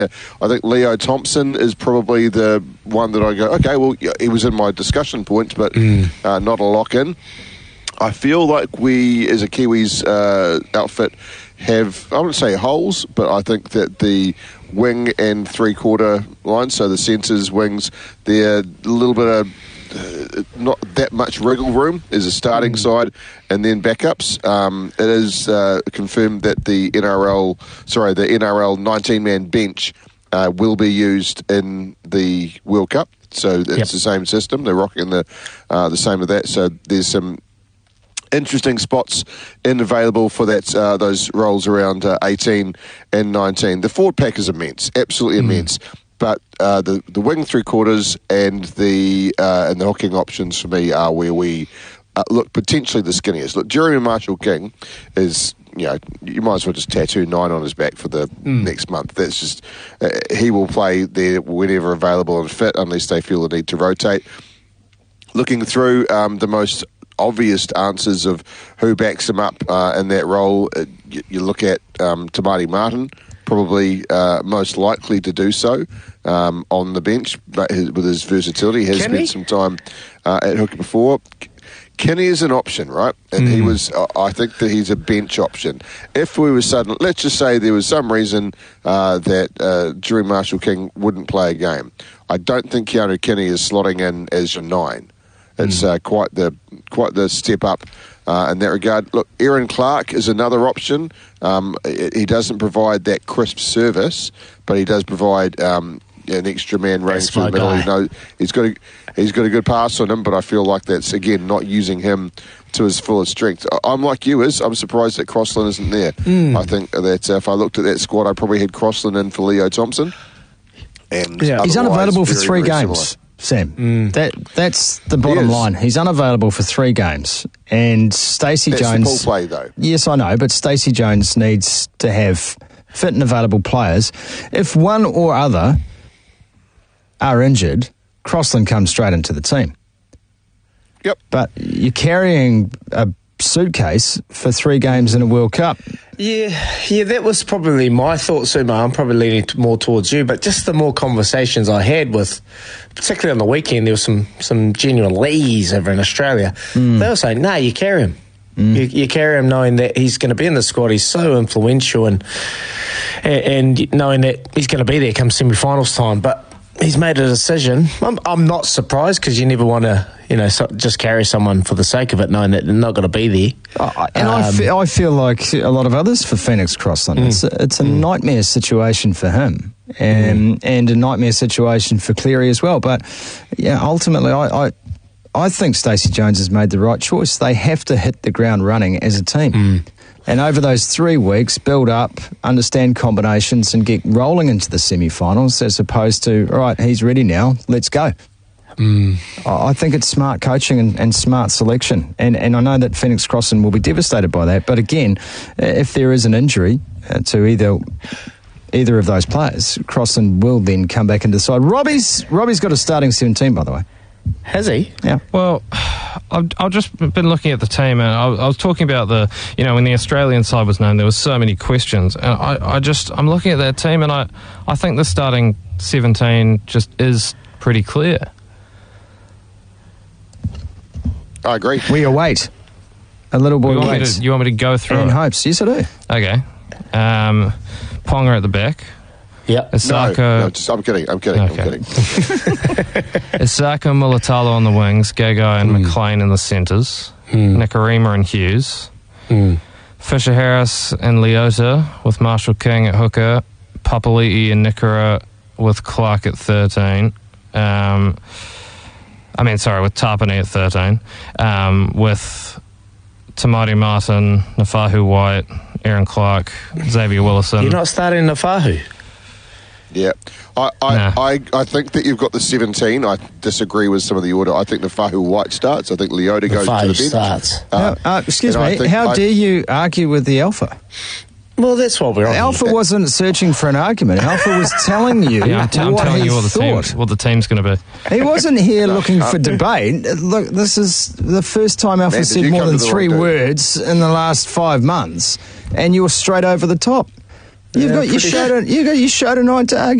I think Leo Thompson is probably the one that I go, okay, well, he was in my discussion points, but not a lock-in. I feel like we, as a Kiwis outfit, have, I wouldn't say holes, but I think that the wing and three-quarter line, so the centres, wings, they're a little bit of not that much wriggle room as a starting side, and then backups. It is confirmed that the NRL 19-man bench will be used in the World Cup. So it's the same system. They're rocking the same of that. So there's some interesting spots available for that those roles around 18 and 19. The forward pack is immense, absolutely immense. But the wing three-quarters and the hooking options for me are where we look potentially the skinniest. Look, Jeremy Marshall-King is, you might as well just tattoo 9 on his back for the next month. That's just, he will play there whenever available and fit unless they feel the need to rotate. Looking through the most obvious answers of who backs him up in that role, you look at Tamati Martin, probably most likely to do so on the bench, but with his versatility, has spent some time at hooker before. Kenny is an option, right? And he was, I think that he's a bench option. If we were suddenly, let's just say there was some reason that Jeremy Marshall-King wouldn't play a game, I don't think Keanu Kenny is slotting in as your 9. It's quite the step up in that regard. Look, Aaron Clark is another option. He doesn't provide that crisp service, but he does provide an extra man running through the middle. He's got a good pass on him, but I feel like that's again not using him to his fullest strength. I'm like you, I'm surprised that Crossland isn't there. I think that if I looked at that squad, I probably had Crossland in for Leo Thompson. And he's unavailable for 3 games. Similar. Sam, that's the bottom line. He's unavailable for 3 games, and Stacey Jones. That's the full play, though. Yes, I know, but Stacey Jones needs to have fit and available players. If one or other are injured, Crossland comes straight into the team. Yep. But you're carrying a suitcase for 3 games in a World Cup. Yeah, that was probably my thought, Sumo. I'm probably leaning more towards you, but just the more conversations I had with, particularly on the weekend, there was some genuine Lees over in Australia. They were saying, no, you carry him. You carry him knowing that he's going to be in the squad. He's so influential and knowing that he's going to be there come semi-finals time. But he's made a decision. I'm not surprised because you never want to, just carry someone for the sake of it, knowing that they're not going to be there. And I feel like a lot of others for Phoenix Crossland. It's a nightmare situation for him, and a nightmare situation for Cleary as well. But ultimately, I think Stacey Jones has made the right choice. They have to hit the ground running as a team. And over those 3 weeks, build up, understand combinations and get rolling into the semi-finals as opposed to, all right, he's ready now, let's go. I think it's smart coaching and smart selection. And I know that Phoenix Crossland will be devastated by that. But again, if there is an injury to either of those players, Crossland will then come back into the side. Robbie's got a starting 17, by the way. Has he? Yeah. Well, I've just been looking at the team, and I was talking about when the Australian side was named, there was so many questions, and I'm looking at that team, and I think the starting 17 just is pretty clear. I agree. We await. A little boy waits. You want me to go through and it? hopes. Yes, I do. Okay. Ponga at the back. Yeah. Isako. I'm kidding. Isako, Mulatalo on the wings, Gagai and McLean in the centres, Nikarima and Hughes, Fisher Harris and Leota with Marshall King at hooker, Papali'i and Nikora with Clark at 13. With Tapani at 13, with Tamati Martin, Nafahu White, Aaron Clark, Xavier Willison. You're not starting Nafahu? Yeah. I think that you've got the 17. I disagree with some of the order. I think Nafahu White starts. I think Leota goes to the bench. Starts. Excuse me, how dare you argue with the Alpha? Well, that's what we're on. Alpha wasn't searching for an argument. Alpha was telling you I'm telling you what the team's going to be. He wasn't here looking for debate. Look, this is the first time Alpha said more than 3 words in the last 5 months, and you were straight over the top. You've got your show tonight to argue.